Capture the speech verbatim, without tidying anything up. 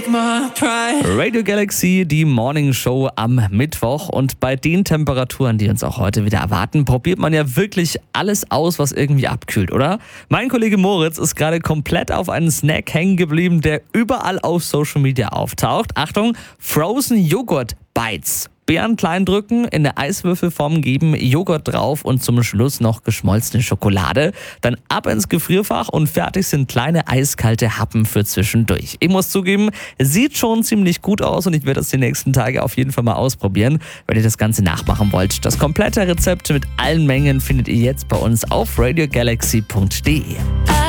take my pride. Radio Galaxy, die Morning Show am Mittwoch. Und bei den Temperaturen, die uns auch heute wieder erwarten, probiert man ja wirklich alles aus, was irgendwie abkühlt, oder? Mein Kollege Moritz ist gerade komplett auf einen Snack hängen geblieben, der überall auf Social Media auftaucht. Achtung, Frozen Joghurt Bites. Beeren klein drücken, in eine Eiswürfelform geben, Joghurt drauf und zum Schluss noch geschmolzene Schokolade. Dann ab ins Gefrierfach und fertig sind kleine eiskalte Happen für zwischendurch. Ich muss zugeben, sieht schon ziemlich gut aus und ich werde das die nächsten Tage auf jeden Fall mal ausprobieren, wenn ihr das Ganze nachmachen wollt. Das komplette Rezept mit allen Mengen findet ihr jetzt bei uns auf radio galaxy punkt de.